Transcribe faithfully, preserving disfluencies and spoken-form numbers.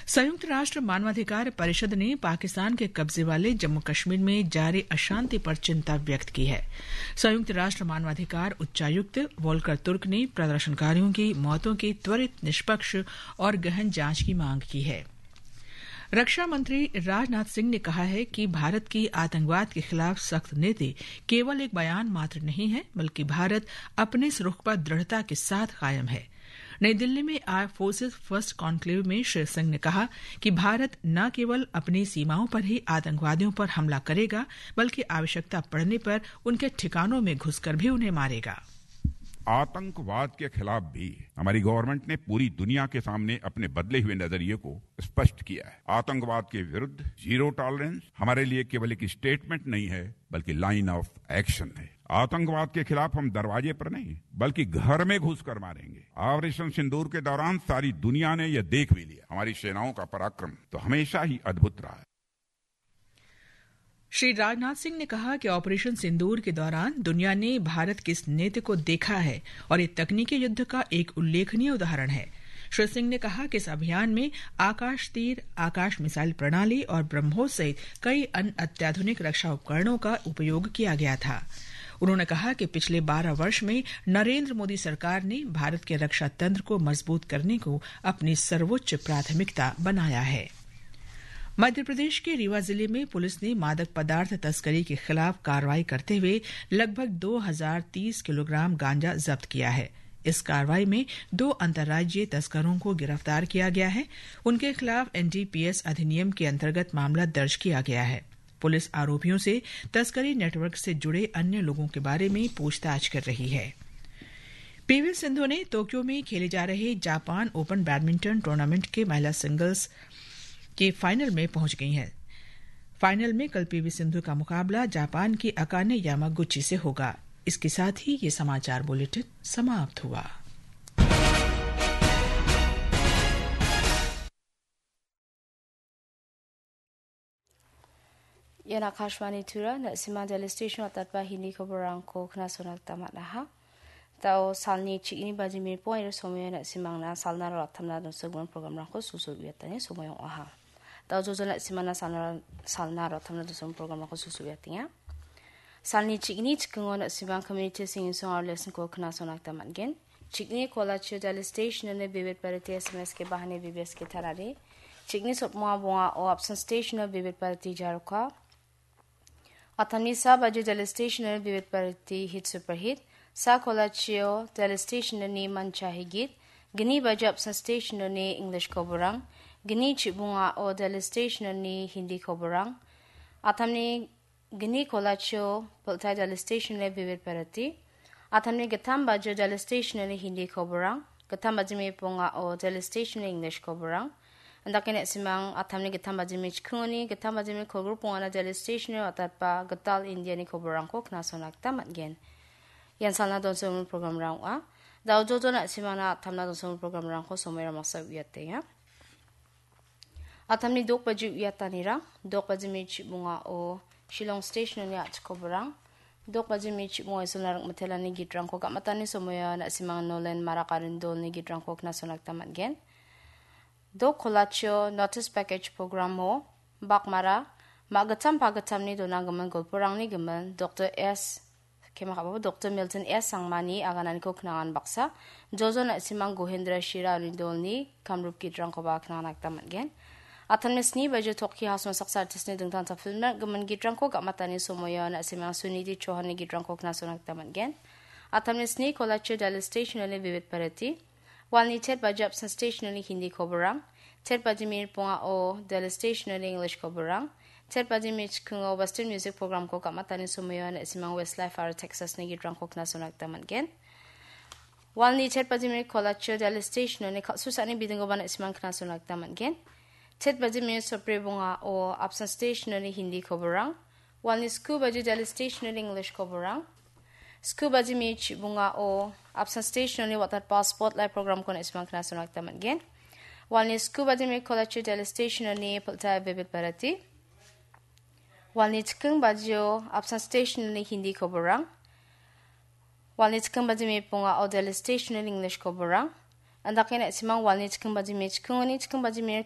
संयुक्त राष्ट्र मानवाधिकार परिषद ने पाकिस्तान के कब्जे वाले जम्मू कश्मीर में जारी अशांति पर चिंता व्यक्त की है। संयुक्त राष्ट्र मानवाधिकार उच्चायुक्त वोल्कर तुर्क ने प्रदर्शनकारियों की मौतों की त्वरित, निष्पक्ष और गहन जांच की मांग की है। रक्षा मंत्री राजनाथ सिंह ने कहा है कि भारत की आतंकवाद के खिलाफ सख्त नीति केवल एक बयान मात्र नहीं है, बल्कि भारत अपने इस रुख पर दृढ़ता के साथ कायम है। नई दिल्ली में आर्म फोर्सेस फर्स्ट कॉन्क्लेव में श्री सिंह ने कहा कि भारत न केवल अपनी सीमाओं पर ही आतंकवादियों पर हमला करेगा, बल्कि आवश्यकता पड़ने पर उनके ठिकानों में घुसकर भी उन्हें मारेगा। आतंकवाद के खिलाफ भी हमारी गवर्नमेंट ने पूरी दुनिया के सामने अपने बदले हुए नजरिए को स्पष्ट किया है। आतंकवाद के विरुद्ध जीरो टॉलरेंस हमारे लिए केवल एक स्टेटमेंट नहीं है, बल्कि लाइन ऑफ एक्शन है। आतंकवाद के खिलाफ हम दरवाजे पर नहीं, बल्कि घर में घुसकर मारेंगे। ऑपरेशन सिंदूर के दौरान सारी दुनिया ने यह देख भी लिया। हमारी सेनाओं का पराक्रम तो हमेशा ही अद्भुत रहा है। श्री राजनाथ सिंह ने कहा कि ऑपरेशन सिंदूर के दौरान दुनिया ने भारत की इस नीति को देखा है और ये तकनीकी युद्ध का एक उल्लेखनीय उदाहरण है। श्री सिंह ने कहा कि इस अभियान में आकाश तीर, आकाश मिसाइल प्रणाली और ब्रह्मोस सहित कई अन्य अत्याधुनिक रक्षा उपकरणों का उपयोग किया गया था। उन्होंने कहा कि पिछले बारह वर्ष में नरेंद्र मोदी सरकार ने भारत के रक्षा तंत्र को मजबूत करने को अपनी सर्वोच्च प्राथमिकता बनाया है। मध्य प्रदेश के रीवा जिले में पुलिस ने मादक पदार्थ तस्करी के खिलाफ कार्रवाई करते हुए लगभग दो हजार तीस किलोग्राम गांजा जब्त किया है। इस कार्रवाई में दो अंतर्राज्यीय तस्करों को गिरफ्तार किया गया है। उनके खिलाफ एनडीपीएस अधिनियम के अंतर्गत मामला दर्ज किया गया है। पुलिस आरोपियों से तस्करी नेटवर्क से जुड़े अन्य लोगों के बारे में पूछताछ कर रही है। पीवी सिंधु ने टोक्यो में खेले जा रहे जापान ओपन बैडमिंटन टूर्नामेंट के महिला सिंगल्स के फाइनल में पहुंच गई हैं। फाइनल में कल पीवी सिंधु का मुकाबला जापान की अकाने यामागुची से होगा। इसके साथ ही ये समाचार बुलेटिन समाप्त हुआ। Yan Akashwani Tura na Simandela Station at Tatpa Hindi Koborang ko Knasonak Tamanaha. Tao salni chikini baji mi point somoy na simang na salna ratamna don segmen program rangko susu yatani somoyong aha. Tao jojo na simana salna salna ratamna don segmen program rangko susu yatinya. Salni chikini chikungo na simang community singing song our lesson ko Knasonak Tamangen. Chikini kola Chudala Station ne vivid parity S M S ke bahane V B S ke tarare. Chikini sopmoa boa o absent station vivid parity jaruka. Atamni sa baje Jal Station ne vivid parity hit super hit. Sa kolachio Jal Station ne manchahi git. Gini baje absent station ne English koborang. Gini chibunga o Jal Station ne Hindi koborang. Atamni gini kolachio polta Jal Station ne vivid parity. Atamni gatam baje Jal Station ne Hindi koborang. Gatam baje me punga o Jal Station ne English koborang. Andakin simang atamni gatam baje me chkuni gatam baje me kogur punga Jal Station ne atatpa gatal India ni koborang ko Knasonak Tamatgen. Yan salna don sa program rang a. Daw jojo na simana atamna don sa program rang ko somera masa uyate ya. Atamni dok baje uyata nira. Dok baje me chibunga o Shillong Station ne at koborang. Dok baje me chibunga isolarang matela ni gitrang ko kamatani somoya na simang Nolan Marakarindol ni gitrang ko Knasonak Tamatgen. Dok kolachio notice package program mo bakmara magatam pagatam ni donagaman golporang ni gaman Doctor S kemakabo Doctor Milton S Sangmani aganan ko knangan baksa jojo na simang Gohendra Shira Rindol ni Kamrup gitrang ko ba knanak tamatgen atan mesni baje tokki hasma saksa artist ni dungtan ta film gaman gitrang ko gamatani somoya na simang Suniti Chauhan ni gitrang ko Knasonak Tamatgen atan mesni kolachio Jal Station ni vivid parity Walni ted baje absent station ni Hindi koborang, ted baje mir ponga o Jal Station ni English koborang, ted baje mir kungo Western music program ko kamatani sumayo na simang Westlife Ara Texas ni gidrang ko Knasonak Tamatgen. Walni ted baje mir kolacho Jal Station ni susani bidingo ba na simang Knasonak Tamatgen. Ted baje mir sopre ponga o absent station ni Hindi koborang, walni school baje Jal Station ni English koborang. School baje mi bunga o absent station ni water pass spotlight program ko na ismang Knasonak Tamatgen. Walni school baje mi college Jal Station ni polta vivid parity. Walni tkung baje o absent station ni Hindi koborang. Walni tkung baje mi bunga o Jal Station ni English koborang. Andakin na ismang walni tkung baje mi tkung ni tkung baje mi